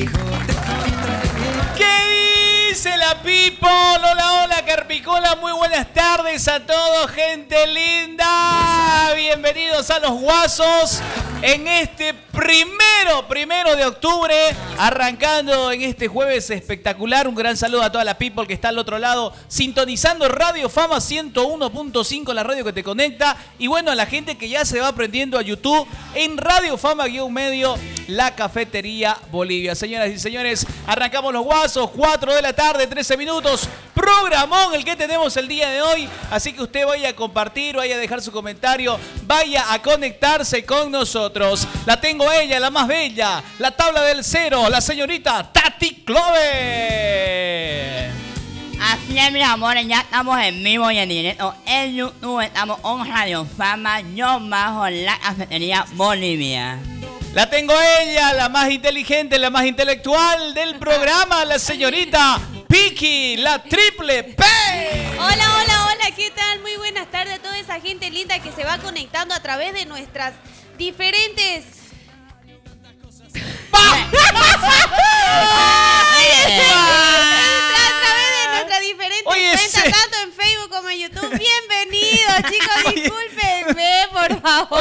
¿Qué dice la people? Hola, hola, Carpicola. Muy buenas tardes a todos, gente linda. Bienvenidos a Los Guasos en este primero de octubre, arrancando en este jueves espectacular. Un gran saludo a toda la people que está al otro lado, sintonizando Radio Fama 101.5, la radio que te conecta. Y bueno, a la gente que ya se va aprendiendo a YouTube en Radio Fama-medio, la Cafetería Bolivia. Señoras y señores, arrancamos Los Guasos, 4 de la tarde, 13 minutos. Programón el que tenemos el día de hoy. Así que usted vaya a compartir, vaya a dejar su comentario, vaya a conectarse con nosotros. La tengo a ella, la más bella, la tabla del cero, la señorita Tati Clove. Así es, mis amores, ya estamos en vivo y en directo en YouTube. Estamos en Radio Fama, yo bajo la Cafetería Bolivia. La tengo a ella, la más inteligente, la más intelectual del programa, la señorita Piki, la triple P. Hola, hola, hola, ¿qué tal? Muy buenas tardes a toda esa gente linda que se va conectando a través de nuestras diferentes... diferentes cuentas, tanto en Facebook como en YouTube. Bienvenidos, chicos, discúlpenme, por favor.